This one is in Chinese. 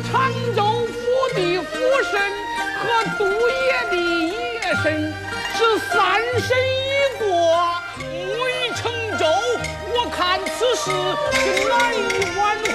常州府的府神和都爷的爷神是三神一过， 木已成舟，我看此事是难以挽回。